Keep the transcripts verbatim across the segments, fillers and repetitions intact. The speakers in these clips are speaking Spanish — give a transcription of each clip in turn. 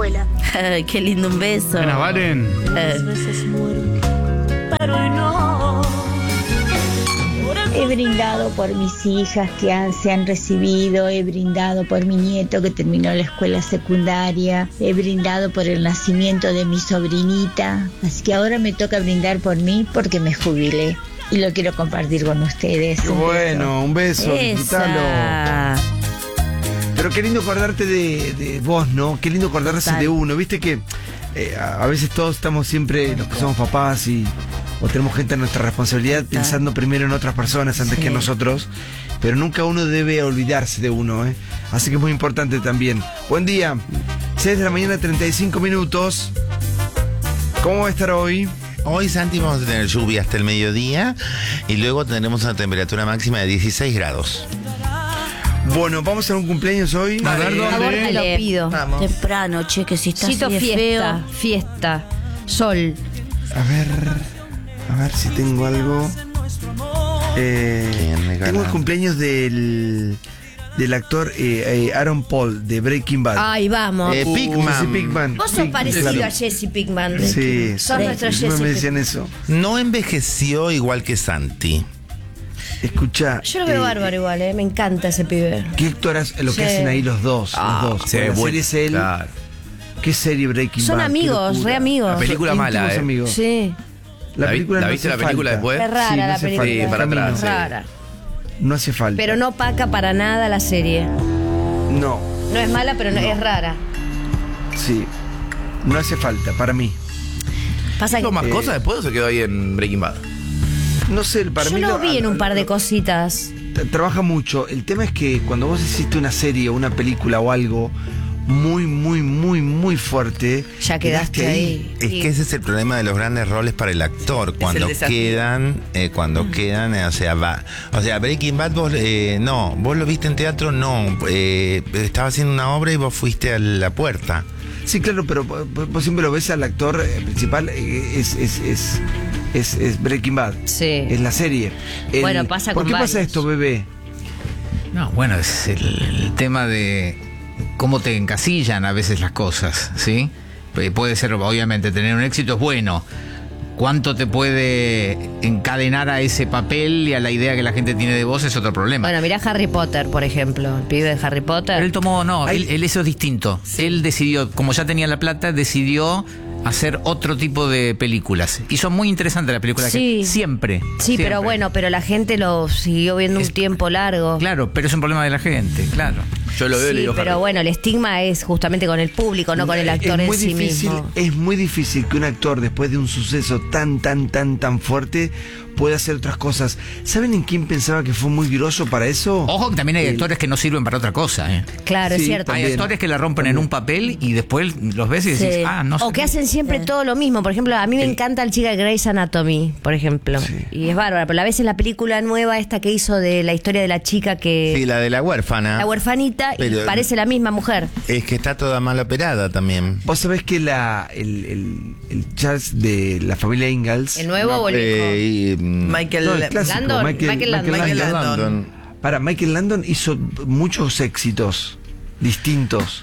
escuela. Ay, qué lindo, un beso. Buenas, Valen. Muchas veces muero, pero hoy no. He brindado por mis hijas que han, se han recibido, he brindado por mi nieto que terminó la escuela secundaria, he brindado por el nacimiento de mi sobrinita, así que ahora me toca brindar por mí porque me jubilé y lo quiero compartir con ustedes. Qué bueno, un beso, disfrutalo. Pero qué lindo acordarte de, de vos, ¿no? Qué lindo acordarse Total. de uno. Viste que eh, a veces todos estamos siempre, los que somos papás y o tenemos gente en nuestra responsabilidad Total. pensando primero en otras personas antes sí. que en nosotros, pero nunca uno debe olvidarse de uno, ¿eh? Así que es muy importante también. Buen día, seis de la mañana, treinta y cinco minutos. ¿Cómo va a estar hoy? Hoy, Santi, vamos a tener lluvia hasta el mediodía y luego tendremos una temperatura máxima de dieciséis grados. Bueno, vamos a un cumpleaños hoy. A ver, Por favor, te lo pido. Vamos. Temprano, che, que si está Chito, así de fiesta, feo. fiesta, sol. A ver, a ver si tengo algo. Eh, tengo el cumpleaños del del actor eh, eh, Aaron Paul de Breaking Bad. Ay, vamos. Eh, Uh, Pinkman. Jesse Pinkman. Vos sos Pink- parecido claro. a Jesse Pinkman. Sí, Sos sí, nuestro sí, Jesse me decían eso. No envejeció igual que Santi. Escucha. Yo lo veo eh, bárbaro igual, ¿eh? Me encanta ese pibe. ¿Qué actoras lo que Sí. hacen ahí los dos? Ah, los dos. sí, Porque la bueno, serie es él. claro. ¿Qué serie Breaking Son Bad? Qué amigos, locura. re amigos. La película Son mala, íntimos ¿eh? amigos. Sí. La ¿La vi- película la no viste hace la película falta. después? Es rara Sí, no la hace película. falta. Sí, para atrás, Es sí. rara. No hace falta. Pero no paca para nada la serie. No, No es mala, pero no, es rara. sí. No hace falta, para mí. Pasa ¿Hizo que más Eh, cosas después o se quedó ahí en Breaking Bad? No sé, para yo mí. lo vi en un par de cositas. Trabaja mucho. El tema es que cuando vos hiciste una serie o una película o algo muy, muy, muy, muy fuerte, Ya quedaste ahí. Es Sí. que ese es el problema de los grandes roles para el actor. Cuando desafío. quedan, eh, cuando quedan, eh, o sea, va. O sea, Breaking Bad, vos, eh, no, vos lo viste en teatro, no. Eh, estaba haciendo una obra y vos fuiste a la puerta. Sí, claro, pero vos vos siempre lo ves al actor eh, principal, eh, es, es, es, es, es Breaking Bad. Sí. Es la serie. El- Bueno, pasa ¿Por con qué varios. pasa esto, bebé? No, bueno, es el, el tema de cómo te encasillan a veces las cosas, ¿sí? Eh, Puede ser, obviamente, tener un éxito es bueno. ¿Cuánto te puede encadenar a ese papel y a la idea que la gente tiene de vos es otro problema? Bueno, mirá Harry Potter, por ejemplo. El pibe de Harry Potter. Pero él tomó, no, Ay. él, él eso es distinto. Él decidió, como ya tenía la plata, decidió hacer otro tipo de películas. Y son muy interesantes las películas Sí. que siempre. Sí, siempre. pero bueno, pero la gente lo siguió viendo Es- un tiempo largo. Claro, pero es un problema de la gente, claro. Yo lo veo y le Sí, digo, pero Harry. bueno, el estigma es justamente con el público, no con el actor es en muy sí difícil, mismo. Es muy difícil que un actor, después de un suceso tan, tan, tan, tan fuerte, pueda hacer otras cosas. ¿Saben en quién pensaba que fue muy groso para eso? Ojo que también hay El- actores que no sirven para otra cosa, ¿eh? Claro, es Sí, cierto. Hay También. actores que la rompen en un papel y después los ves y decís, Sí. ah, no sé. O que hacen siempre todo lo mismo. Por ejemplo, a mí me encanta el chica de Grey's Anatomy, por ejemplo. Y es bárbara. Pero la ves en la película nueva esta que hizo de la historia de la chica que... Sí, la de la huérfana. La huerfanita Pero- y parece la misma mujer. Es que está toda mal operada también. Vos sabés que la, el, el, el Charles de la familia Ingalls... ¿El nuevo o el viejo? Eh, y, mm, Michael No, el clásico, Landon, Michael, Michael Landon. Michael Landon. Landon. Para, Michael Landon hizo muchos éxitos distintos.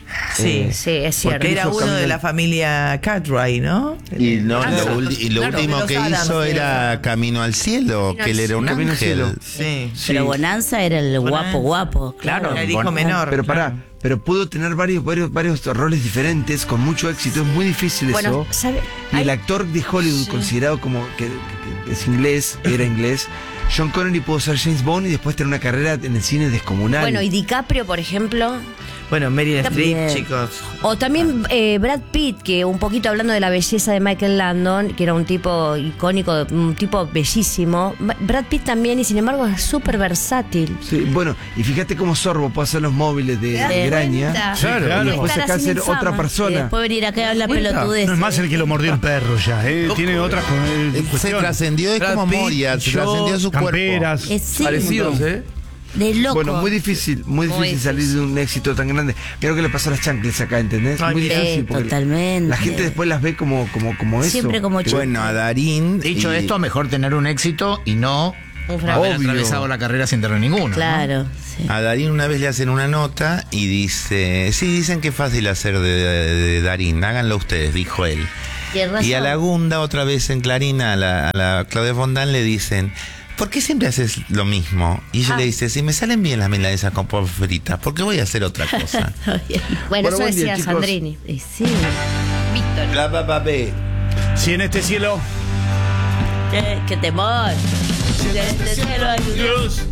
Sí. Eh, Sí, es cierto. Porque era hizo uno Camino- de la familia Cartwright, ¿no? Y, no, Ah, lo, no. ulti- y lo Claro, último de los que Adams, hizo sí. era Camino al Cielo, Camino que él al era un Camino al cielo. ángel. Sí. Sí. Pero Bonanza era el Bonanza. guapo, guapo. Claro. Era el hijo Bon- menor. Pero claro. pará, pero pudo tener varios, varios, varios roles diferentes con mucho éxito. Es muy difícil Bueno, eso. ¿sabe? Y Hay- el actor de Hollywood, Sí. considerado como que, que- que es inglés, era inglés, Sean Connery pudo ser James Bond y después tener una carrera en el cine descomunal. Bueno, y DiCaprio, por ejemplo. Bueno, Meryl También. Streep, chicos. O también eh, Brad Pitt, que un poquito hablando de la belleza de Michael Landon, que era un tipo icónico, un tipo bellísimo. Ma- Brad Pitt también, y sin embargo es súper versátil. Sí, bueno, y fíjate cómo Sorbo puede hacer los móviles de, ¿Te das de Graña. cuenta? Claro, Y claro. después Estar acá así ser en fama. otra Y persona. después venir acá a hablar pelotudez. No es más el que lo mordió el perro ya, ¿eh? Tiene otras eh, Él se cuestiones. trascendió, es Brad como Pitt, Moria, se yo, trascendió su cuerpo. Camperas. Es sí, Parecidos, ¿eh? de loco. Bueno, muy difícil, muy Muy difícil salir de un éxito tan grande. Mira lo que le pasó a las chancles acá, ¿entendés? Ay, Muy sí, difícil. porque totalmente. La gente después las ve como, como, como eso. Siempre como chico. Bueno, a Darín. Dicho y- esto, mejor tener un éxito y no Haber atravesado la carrera sin tener ninguno. Claro, ¿no? sí. A Darín una vez le hacen una nota y dice, sí, dicen que es fácil hacer de, de, de Darín, háganlo ustedes, dijo él. Y a la Gunda, otra vez en Clarín, a la, a la Claudia Fondán le dicen, ¿por qué siempre haces lo mismo? Y ella Ah. le dice, si me salen bien las milanesas con papas fritas, ¿por qué voy a hacer otra cosa? Bueno, Bueno, eso buen día, decía chicos. Sandrini. Y sí. Víctor. La papapé. Si en este cielo. Qué, qué temor. Desde el cielo hay luz.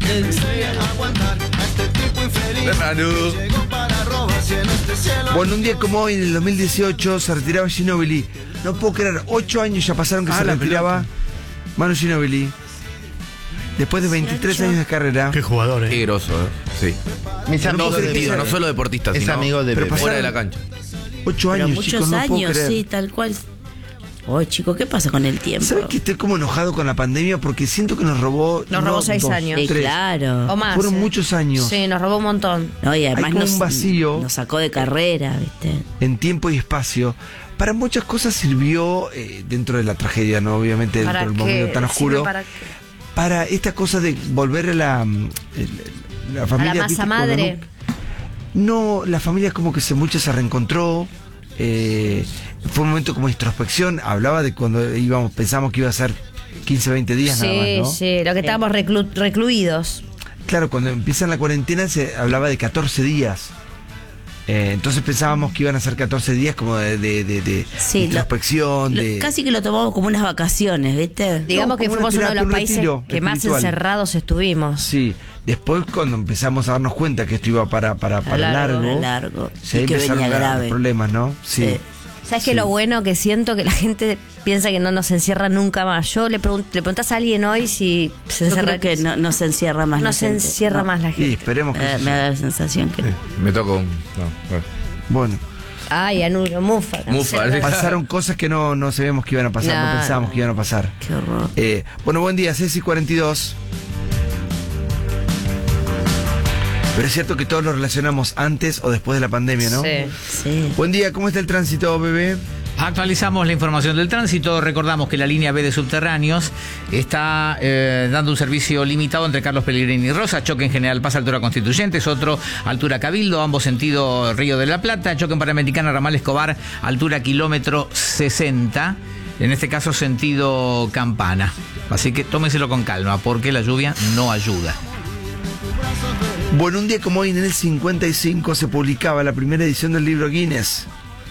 Bueno, un día como hoy, en el dos mil dieciocho, se retiraba Ginóbili. No puedo creer, ocho años ya pasaron que Ah, se la retiraba Manu Ginóbili. Después de veintitrés años de carrera. Qué jugador, Qué eh. groso, ¿eh? Sí. Mis No amigos puedo de creer que No sea- solo deportistas, Es sino amigo de Pero Pepe. fuera pasaron- de la cancha. Ocho Pero años, muchos chicos, no puedo años, creer. sí, tal cual. Oh, chico, ¿qué pasa con el tiempo? ¿Sabes que estoy como enojado con la pandemia? Porque siento que nos robó. Nos robó seis años. Sí, tres. claro. O más. Fueron eh. muchos años. Sí, nos robó un montón. No, y además Hay como nos, un vacío. nos sacó de carrera, ¿viste? En tiempo y espacio. Para muchas cosas sirvió, eh, dentro de la tragedia, ¿no? Obviamente, dentro ¿Para del qué? momento tan oscuro. Sirve para qué? Para esta cosa de volver a la, mm, el- la familia. A la masa ¿viste? Cuando madre. No, no, la familia como que se mucha se reencontró. eh, fue un momento como de introspección. Hablaba de cuando íbamos, pensamos que iba a ser quince, veinte días Sí, nada más, ¿no? sí, lo que estábamos reclu- recluidos. Claro, cuando empiezan la cuarentena se hablaba de catorce días. Eh, entonces pensábamos que iban a ser catorce días como de, de, de, de Sí, lo- introspección. Lo- de... casi que lo tomamos como unas vacaciones, ¿viste? Digamos No, que como una fuimos uno de terapia, los un países retiro que más espiritual. encerrados estuvimos. Sí, después cuando empezamos a darnos cuenta que esto iba para, para, para largo, largo, para largo. se Y que empezaron venía a dar grave. los problemas, ¿no? Sí. Sí. ¿Sabes Sí. qué? Lo bueno que siento que la gente piensa que no nos encierra nunca más. Yo le, pregun- le preguntas a alguien hoy si se Yo encierra. creo que no, no se encierra más no la se gente. encierra No. más la Y gente. esperemos que Eh, eso me sea. da la sensación que... Me tocó un. No, bueno. Bueno, Ay, Anulio, mufa. Mufa, cancela. pasaron cosas que no, no sabíamos que iban a pasar, no, No, pensábamos no. que iban a pasar. Qué horror. Eh, bueno, buen día, Ceci cuarenta y dos. Pero es cierto que todos lo relacionamos antes o después de la pandemia, ¿no? Sí. Sí. Buen día, ¿cómo está el tránsito, bebé? Actualizamos la información del tránsito. Recordamos que la línea B de subterráneos está eh, dando un servicio limitado entre Carlos Pellegrini y Rosa. Choque en General Paz, altura Constituyentes, otro altura Cabildo, ambos sentido Río de la Plata. Choque en Panamericana, Ramal Escobar, altura kilómetro sesenta. En este caso sentido Campana. Así que tómeselo con calma porque la lluvia no ayuda. Bueno, un día como hoy, en el cincuenta y cinco, se publicaba la primera edición del libro Guinness.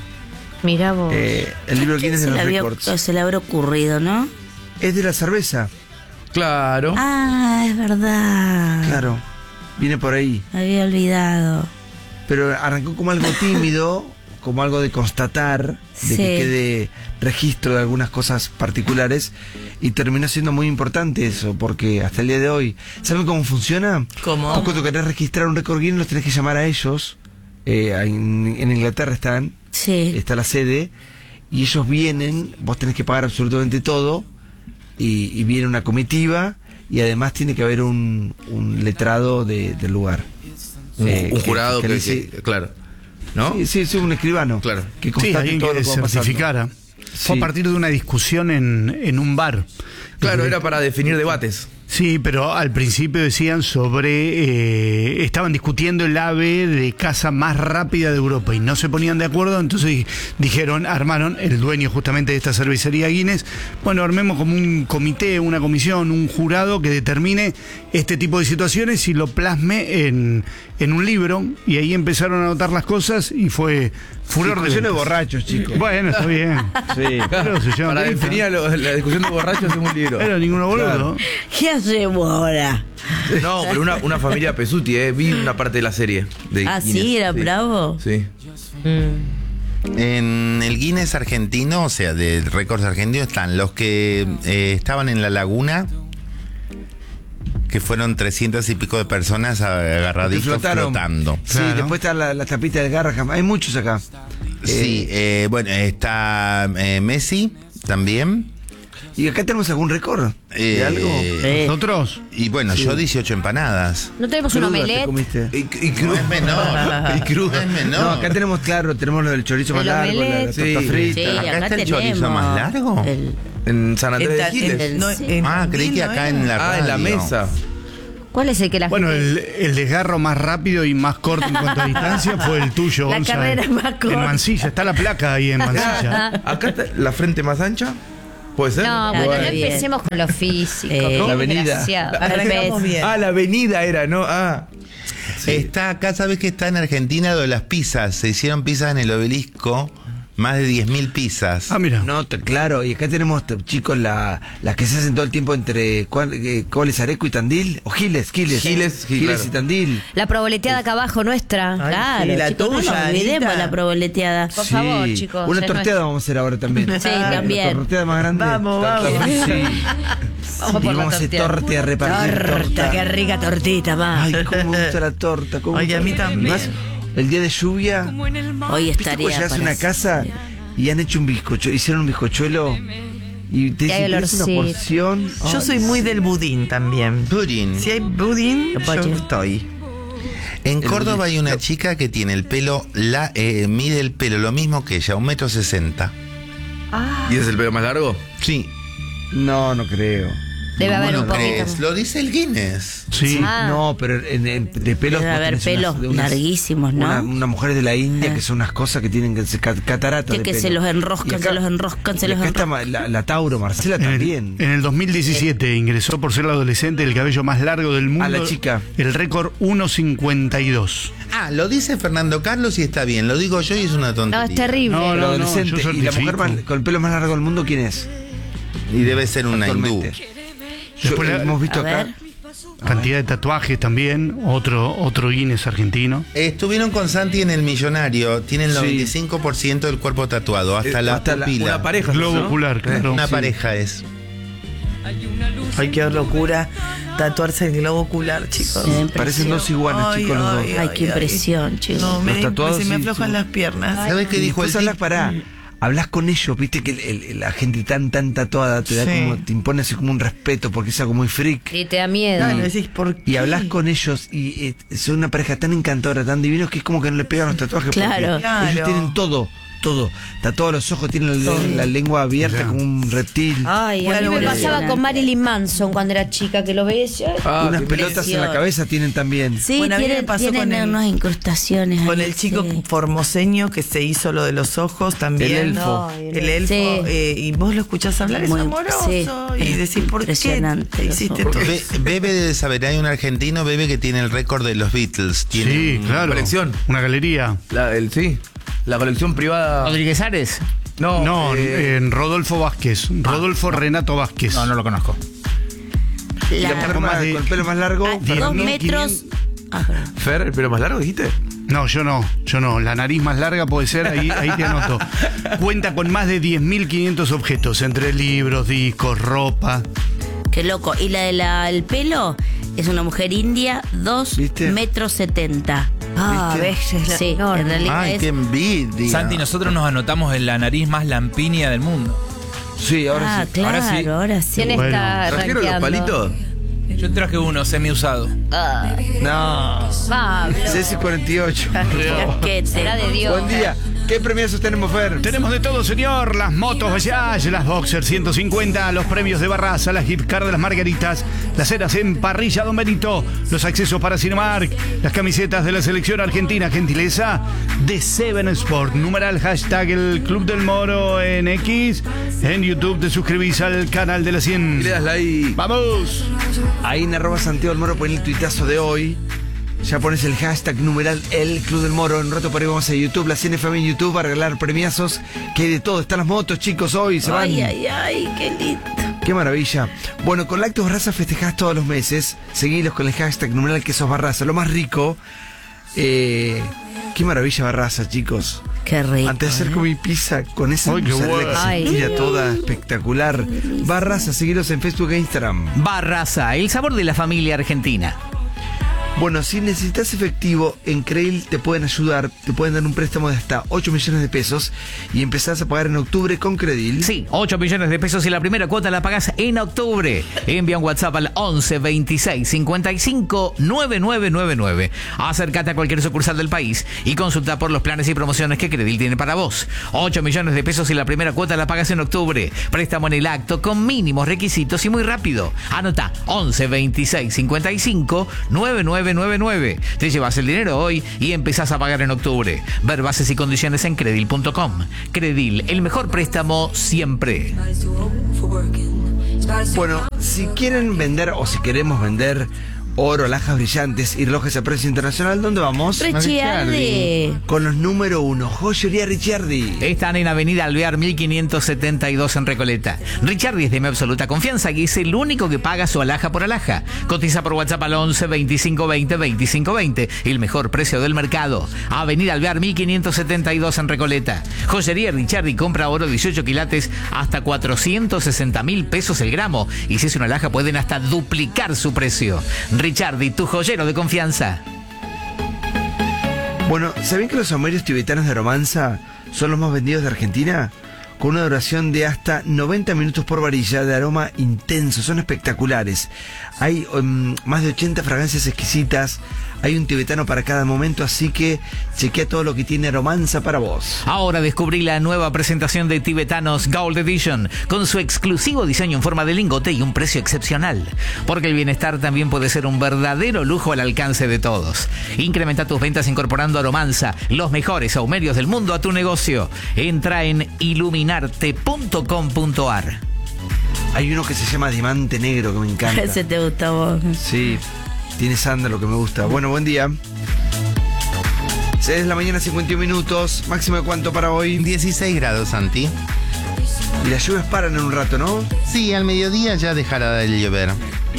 Mirá vos. Eh, el libro ¿Quién Guinness de se los le, había, récords. se le habrá ocurrido, no? Es de la cerveza, Claro. Ah, es verdad. claro. Viene por ahí. Me había olvidado. Pero arrancó como algo tímido, como algo de constatar, de Sí. que quede registro de algunas cosas particulares, y terminó siendo muy importante eso, porque hasta el día de hoy, ¿saben cómo funciona? ¿Cómo? Vos cuando querés registrar un récord Guinness los tenés que llamar a ellos, eh, en, en Inglaterra están, Sí. está la sede, y ellos vienen, vos tenés que pagar absolutamente todo, y, y viene una comitiva, y además tiene que haber un, un letrado de- del lugar. Un, Eh, un que- jurado que que, dice- que- Claro. ¿No? Sí, sí, sí, un escribano. Claro. Que Sí, constate alguien todo que lo que va pasando. certificara. Fue Sí. a partir de una discusión en, en un bar. Claro, era para definir debates. Sí, pero al principio decían sobre... eh, estaban discutiendo el ave de caza más rápida de Europa y no se ponían de acuerdo, entonces dijeron, armaron, el dueño justamente de esta cervecería Guinness, bueno, armemos como un comité, una comisión, un jurado que determine este tipo de situaciones y lo plasme en, en un libro, y ahí empezaron a anotar las cosas y fue furor de Discusión de ventas. borrachos, chicos. Bueno, está bien. Sí. Pero se llama Para grifa. definir a lo- la discusión de borrachos en un libro. Pero ninguno boludo. Claro. ¿Qué hacemos ahora? No, pero una, una familia Pesuti, eh. Vi una parte de la serie. De Ah, Guinness. sí, era bravo. Sí. En el Guinness argentino, o sea, de récords argentinos, están los que eh, estaban en la laguna, que fueron trescientas y pico de personas agarraditos Que flotaron. flotando. Sí, Claro. después está la, la tapita del Garraham. Hay muchos acá. Sí, eh, bueno, está eh, Messi también. ¿Y acá tenemos algún récord? ¿De Eh, algo? ¿Nosotros? Y bueno, Sí. yo dieciocho empanadas. ¿No tenemos un Cruda te omelette? comiste. Y, y No es menor. Y cruda. No es menor. No, acá tenemos, claro, tenemos lo del chorizo más El largo, la, la omelette. torta Sí. frita. Sí, Acá acá está el tenemos chorizo más largo. el- En San Andrés En de ta- Giles. en- no, Sí. en Ah, creí Tandil, que ¿no acá era? en la Ah, en la radio. mesa. ¿Cuál es el que la Bueno, gente... el, el desgarro más rápido y más corto en cuanto a distancia fue el tuyo, La Gonza. carrera más corta. En Mansilla, está la placa ahí en Mansilla. Acá está la frente más ancha. ¿Puede ser? No, Bueno, bueno, no bien. empecemos con lo físico. Eh, qué La avenida. desgraciado. Arrancamos bien. Ah, la avenida era, ¿no? Ah. Está acá, ¿sabes que está en Argentina lo de las pizzas? Se hicieron pizzas en el Obelisco, más de diez mil pizzas. Ah, mira. No, te- claro, y acá tenemos, te- chicos, la, las que se hacen todo el tiempo entre ¿cuál, eh, Coles, Areco y Tandil. O Giles, Giles. Giles, sí, Giles claro. y Tandil. La proboleteada acá abajo nuestra. Ay, Claro, sí, la chicos, no tuya, nos olvidemos Anita. la proboleteada. Por favor, Sí. chicos. Una es torteada vamos a hacer ahora también. Sí, La también. torteada más grande. Vamos, vamos. Sí. Vamos Y por la vamos a hacer torteada. torte a repartir. Torta, qué rica tortita, más. Ay, cómo me gusta la torta. Cómo me Ay, a gusta. mí también. Más, el día de lluvia, Hoy ¿viste estaría cuando llegas a para una hacer- casa y han hecho un bizcocho, hicieron un bizcochuelo y te Y hay dicen, "¿Querés una olorcito". porción?" Yo Ay, soy muy del budín también. Pudding. Si hay budín, yo budín. estoy. En Córdoba hay una chica que tiene el pelo, la, eh, mide el pelo lo mismo que ella, un metro sesenta. ¿Y es el pelo más largo? Sí. No, no creo. Debe haber ¿Cómo un no poquito crees? más. Lo dice el Guinness. Sí. Ah. No, pero en, en- de pelos. Debe vos haber tenés pelos unas- de unas- larguísimos, ¿no? Una, unas mujeres de la India Ah. que son unas cosas que tienen que ser cat- cataratas. Que- de que pelo. se los enroscan, Y acá- se los enroscan, se y los acá está enroscan. ma- la, la Tauro, Marcela En el, también. en el dos mil diecisiete ingresó por ser la adolescente el cabello más largo del mundo. A la chica. El récord uno cincuenta y dos. Ah, lo dice Fernando Carlos y está bien. Lo digo yo y es una No, tontería. es terrible. No, La no, adolescente. yo y la mujer certifico. más- con el pelo más largo del mundo, ¿quién es? Y debe ser una hindú. Actualmente. Yo- Después la- hemos visto A acá. ver. Cantidad de tatuajes también. Otro, otro Guinness argentino. Estuvieron con Santi en El Millonario. Tienen el Sí. noventa y cinco por ciento del cuerpo tatuado. Hasta Eh, la hasta la- pupila. Una pareja. Globo ¿no? ocular, claro. Una Sí. pareja es. Ay, qué locura tatuarse el globo ocular, chicos. Sí. Parecen dos iguanas, Ay, chicos, los dos. ay, Ay, qué impresión, chicos. No, me, Los tatuados se me sí, aflojan son- las piernas. ¿Sabes qué Y dijo el después hablas tipo? para. Hablas con ellos, viste que el- el- la gente tan tan tatuada te da Sí. como, te impone así como un respeto porque es algo muy freak. Y te da miedo. Claro, decís, ¿por qué? Y hablas con ellos y eh, son una pareja tan encantadora, tan divinos que es como que no le pegan los tatuajes. porque Claro. Claro. Ellos tienen todo, todo. Tatuados los ojos, tienen la, la lengua abierta Ya. como un reptil. Ay, a mí Bueno, me bueno, pasaba bueno. con Marilyn Manson cuando era chica, que lo ves. ay, Ah, Unas qué pelotas en la cabeza tienen también. Sí, Bueno, a mí me tienen, pasó tienen con el- unas incrustaciones. Con ahí, el chico sí. formoseño que se hizo lo de los ojos también. El elfo. No, el elfo. Sí. eh, y vos lo escuchás hablar, es Muy- amoroso. sí, y decís, ¿por qué impresionante los hiciste ojos. todo Be- eso? Bebe debe saber, hay un argentino, Bebe, que tiene el récord de los Beatles. Tiene Sí, un- claro. colección. Una galería. La, el, sí. La colección privada. Rodríguez Ares. No, No, eh, en Rodolfo Vázquez. Rodolfo Renato Vázquez. No, no lo conozco. Y la La- mujer con más- más de- con el pelo más largo. a diez dos mil metros. Ah, perdón. Fer, el pelo más largo, dijiste. No, yo no, yo no. La nariz más larga puede ser, ahí, ahí te anoto. Cuenta con más de diez mil quinientos objetos, entre libros, discos, ropa. Qué loco. Y la del pelo es una mujer india, dos ¿Viste? metros setenta. Ah, ¿Viste? ves, es Sí, enorme. en realidad Ay, es. qué envidia. Santi, nosotros nos anotamos en la nariz más lampinia del mundo. Sí, ahora Ah, sí. claro, Ahora sí. ahora sí. ¿Quién Bueno. está ¿Trajeron los rankeando? palitos? Yo traje uno semi-usado. No. Pablo. Ceci cuarenta y ocho. Casquete. Será de Dios. Buen día. ¿Qué premios tenemos, Fer? Tenemos de todo, señor. Las motos Bajaj, las Boxer ciento cincuenta, los premios de Barraza, las gift card de las Margaritas, las cenas en Parrilla Don Benito, los accesos para Cinemark, las camisetas de la selección argentina, gentileza de Seven Sport. Numeral hashtag el Club del Moro en X. En YouTube te suscribís al canal de la Y cien. le das like. ¡Vamos! Ahí en arroba Santiago del Moro pon el tuitazo de hoy. Ya pones el hashtag numeral el Club del Moro. En un rato por ahí vamos a YouTube, la cien F M en YouTube, a regalar premiazos. Que hay de todo. Están las motos, chicos, hoy se van. Ay, ay, ay, qué lindo. Qué maravilla. Bueno, con Lactos Barraza festejás todos los meses. Seguilos con el hashtag numeral que sos Barraza. Lo más rico. Eh, qué maravilla Barraza, chicos. Qué rico. Antes de hacer con mi pizza, con esa Ay, qué mozzarella bueno. que se Ay. tira toda espectacular. Barraza, seguilos en Facebook e Instagram. Barraza, el sabor de la familia argentina. Bueno, si necesitas efectivo, en Creil te pueden ayudar, te pueden dar un préstamo de hasta ocho millones de pesos y empezás a pagar en octubre con Credil. Sí, ocho millones de pesos y la primera cuota la pagás en octubre. Envía un WhatsApp al once veintiséis cincuenta y cinco noventa y nueve noventa y nueve. Acércate a cualquier sucursal del país y consulta por los planes y promociones que Credil tiene para vos. ocho millones de pesos y la primera cuota la pagas en octubre. Préstamo en el acto con mínimos requisitos y muy rápido. Anota once veintiséis cincuenta y cinco noventa y nueve noventa y nueve. Te llevas el dinero hoy y empezás a pagar en octubre. Ver bases y condiciones en credil punto com. Credil, el mejor préstamo siempre. Bueno, si quieren vender o si queremos vender oro, alhajas brillantes y relojes a precio internacional, ¿dónde vamos? Ricciardi. Con los número uno, Joyería Ricciardi. Están en Avenida Alvear mil quinientos setenta y dos en Recoleta. Ricciardi es de mi absoluta confianza y es el único que paga su alhaja por alhaja. Cotiza por WhatsApp al once veinticinco veinte veinticinco veinte. El mejor precio del mercado. Avenida Alvear mil quinientos setenta y dos en Recoleta. Joyería Ricciardi compra oro dieciocho quilates hasta cuatrocientos sesenta mil pesos el gramo. Y si es una alhaja pueden hasta duplicar su precio. Ricciardi, tu joyero de confianza. Bueno, ¿saben que los saumerios tibetanos de Romanza son los más vendidos de Argentina? Con una duración de hasta noventa minutos por varilla, de aroma intenso, son espectaculares. Hay um, más de ochenta fragancias exquisitas, hay un tibetano para cada momento, así que chequea todo lo que tiene Romanza para vos. Ahora descubrí la nueva presentación de Tibetanos Gold Edition, con su exclusivo diseño en forma de lingote y un precio excepcional. Porque el bienestar también puede ser un verdadero lujo al alcance de todos. Incrementa tus ventas incorporando a Romanza, los mejores saumerios del mundo, a tu negocio. Entra en iluminarte punto com punto ar. Hay uno que se llama Diamante Negro que me encanta. Ese te gusta a vos. Sí, tiene sándalo que me gusta. Bueno, buen día. seis de la mañana, cincuenta y un minutos. ¿Máximo de cuánto para hoy? dieciséis grados, Santi. Y las lluvias paran en un rato, ¿no? Sí, al mediodía ya dejará de llover.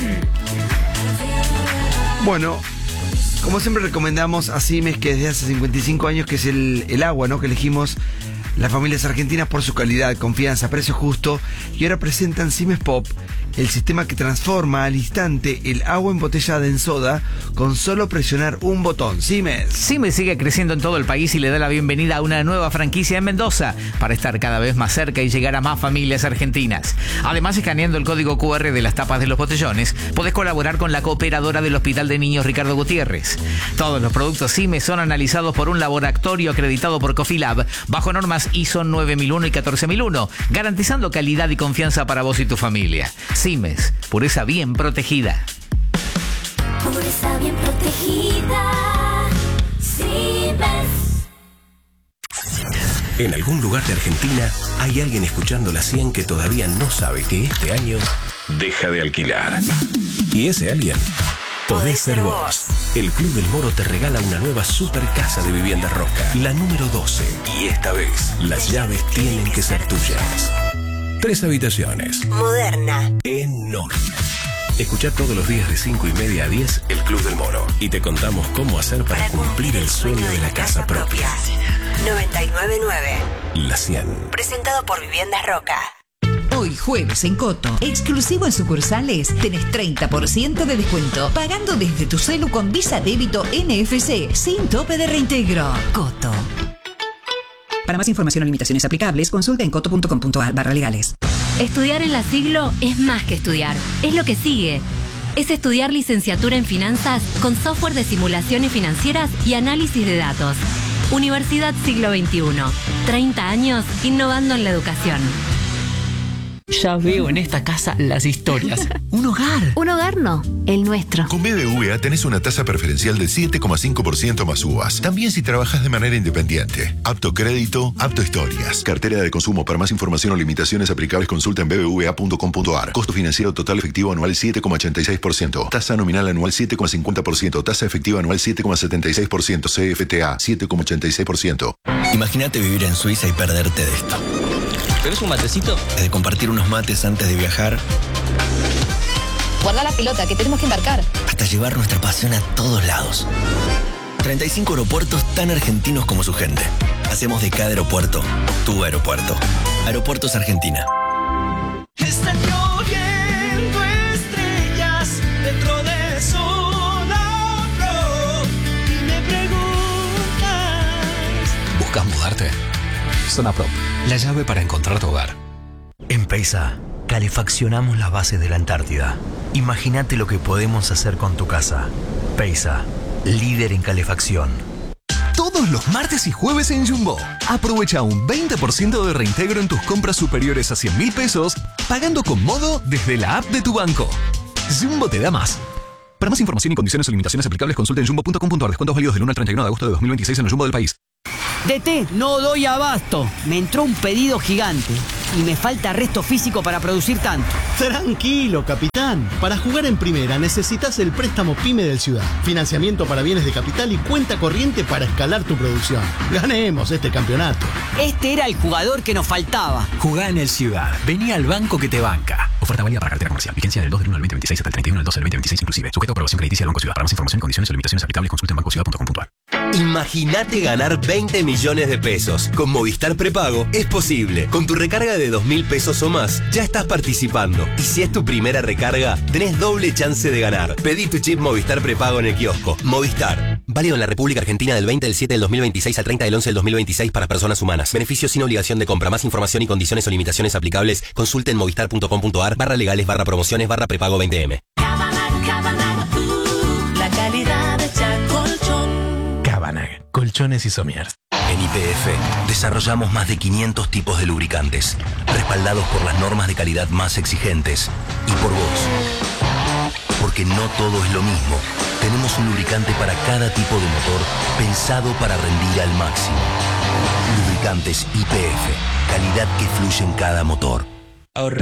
Bueno, como siempre recomendamos a Simes, que desde hace cincuenta y cinco años, que es el, el agua, ¿no?, que elegimos las familias argentinas por su calidad, confianza, precio justo, y ahora presentan Simes Pop, el sistema que transforma al instante el agua embotellada en soda con solo presionar un botón. Simes. Simes sigue creciendo en todo el país y le da la bienvenida a una nueva franquicia en Mendoza para estar cada vez más cerca y llegar a más familias argentinas. Además, escaneando el código cu erre de las tapas de los botellones, podés colaborar con la cooperadora del Hospital de Niños Ricardo Gutiérrez. Todos los productos Simes son analizados por un laboratorio acreditado por Cofilab bajo normas I S O nueve mil uno y catorce mil uno, garantizando calidad y confianza para vos y tu familia. Simes, pureza bien protegida. Pureza bien protegida. Simes. En algún lugar de Argentina hay alguien escuchando la cien que todavía no sabe que este año deja de alquilar. Y ese alguien podés ser vos. El Club del Moro te regala una nueva super casa de vivienda Roca, la número doce. Y esta vez, las llaves tienen que ser tuyas. Tres habitaciones. Moderna. Enorme. Escuchá todos los días de cinco y media a diez El Club del Moro. Y te contamos cómo hacer para, para cumplir el sueño de la casa propia. noventa y nueve nueve. La cien. Presentado por Viviendas Roca. Hoy jueves en Coto, exclusivo en sucursales, tenés treinta por ciento de descuento, pagando desde tu celu con Visa Débito N F C, sin tope de reintegro. Coto. Para más información o limitaciones aplicables, consulta en coto punto com punto ar barra legales. Estudiar en la Siglo es más que estudiar, es lo que sigue. Es estudiar licenciatura en finanzas con software de simulaciones financieras y análisis de datos. Universidad Siglo veintiuno. treinta años innovando en la educación. Ya veo en esta casa las historias. Un hogar. Un hogar no, el nuestro. Con B B V A tenés una tasa preferencial del siete coma cinco por ciento más U V As. También si trabajas de manera independiente. Apto crédito, apto historias. Cartera de consumo. Para más información o limitaciones aplicables, consulta en b b v a punto com punto ar. Costo financiero total efectivo anual siete coma ochenta y seis por ciento. Tasa nominal anual siete coma cincuenta por ciento. Tasa efectiva anual siete coma setenta y seis por ciento. C F T A siete coma ochenta y seis por ciento. Imagínate vivir en Suiza y perderte de esto. ¿Tenés un matecito? De compartir unos mates antes de viajar. Guarda la pelota, que tenemos que embarcar. Hasta llevar nuestra pasión a todos lados. treinta y cinco aeropuertos tan argentinos como su gente. Hacemos de cada aeropuerto tu aeropuerto. Aeropuertos Argentina. Están lloviendo estrellas dentro de zona Zona Prop, la llave para encontrar tu hogar. En Peisa, calefaccionamos las bases de la Antártida. Imagínate lo que podemos hacer con tu casa. Peisa, líder en calefacción. Todos los martes y jueves en Jumbo. Aprovecha un veinte por ciento de reintegro en tus compras superiores a cien mil pesos, pagando con Modo desde la app de tu banco. Jumbo te da más. Para más información y condiciones o limitaciones aplicables, consulta en jumbo punto com punto a r. Descuentos válidos del uno al treinta y uno de agosto de dos mil veintiséis en el Jumbo del país. D T, no doy abasto. Me entró un pedido gigante y me falta resto físico para producir tanto. Tranquilo, capitán. Para jugar en primera necesitas el préstamo PYME del Ciudad. Financiamiento para bienes de capital y cuenta corriente para escalar tu producción. Ganemos este campeonato. Este era el jugador que nos faltaba. Jugá en el Ciudad. Vení al banco que te banca. Oferta válida para cartera comercial. Vigencia del dos del uno al veinte veintiséis hasta el treinta y uno del doce del veinte veintiséis inclusive. Sujeto a aprobación crediticia del Banco Ciudad. Para más información y condiciones o limitaciones aplicables, consulta en banco ciudad punto com punto a r. Imagínate ganar veinte millones de pesos. Con Movistar Prepago es posible. Con tu recarga de dos mil pesos o más, ya estás participando. Y si es tu primera recarga, tenés doble chance de ganar. Pedí tu chip Movistar Prepago en el kiosco. Movistar. Válido en la República Argentina del veinte del siete del dos mil veintiséis al treinta del once del dos mil veintiséis para personas humanas. Beneficios sin obligación de compra. Más información y condiciones o limitaciones aplicables, consulte en movistar punto com punto a r barra legales barra promociones barra prepago veinte eme. La calidad de Chacolchón. Cabanag, colchones y somiers. En Y P F desarrollamos más de quinientos tipos de lubricantes, respaldados por las normas de calidad más exigentes y por vos. Porque no todo es lo mismo. Tenemos un lubricante para cada tipo de motor, pensado para rendir al máximo. Lubricantes Y P F, calidad que fluye en cada motor.